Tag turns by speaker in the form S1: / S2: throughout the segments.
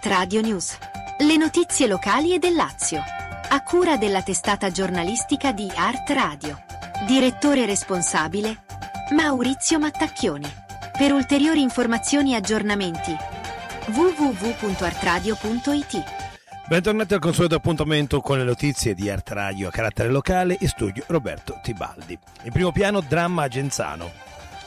S1: Radio News. Le notizie locali e del Lazio. A cura della testata giornalistica di Art Radio. Direttore responsabile Maurizio Mattacchioni. Per ulteriori informazioni e aggiornamenti www.artradio.it.
S2: Bentornati al consueto appuntamento con le notizie di Art Radio a carattere locale, in studio Roberto Tibaldi. In primo piano, dramma a Genzano.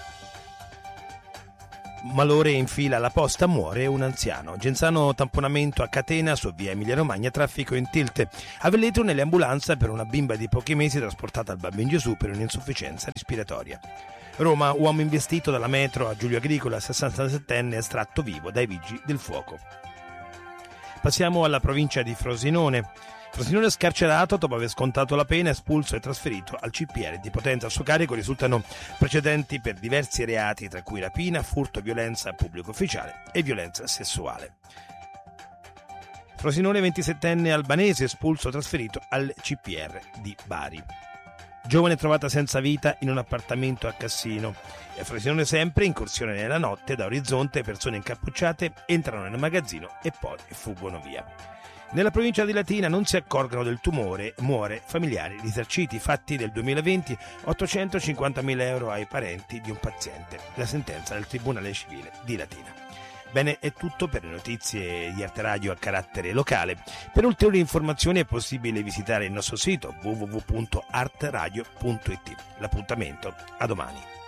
S2: Malore in fila alla posta, muore un anziano. Genzano, tamponamento a catena su via Emilia Romagna, traffico in tilt. A Velletro nell'ambulanza per una bimba di pochi mesi trasportata al Bambino Gesù per un'insufficienza respiratoria. Roma, uomo investito dalla metro a Giulio Agricola, 67enne, estratto vivo dai vigili del fuoco. Passiamo alla provincia di Frosinone. Frosinone scarcerato dopo aver scontato la pena, espulso e trasferito al CPR di Potenza. A suo carico risultano precedenti per diversi reati, tra cui rapina, furto, violenza a pubblico ufficiale e violenza sessuale. Frosinone, 27enne albanese, espulso e trasferito al CPR di Bari. Giovane trovata senza vita in un appartamento a Cassino. E a Frosinone sempre, incursione nella notte, da Orizzonte persone incappucciate entrano nel magazzino e poi fuggono via. Nella provincia di Latina non si accorgono del tumore, muore, familiari risarciti, fatti del 2020, 850.000 euro ai parenti di un paziente. La sentenza del Tribunale Civile di Latina. Bene, è tutto per le notizie di Arte Radio a carattere locale. Per ulteriori informazioni è possibile visitare il nostro sito www.artradio.it. L'appuntamento a domani.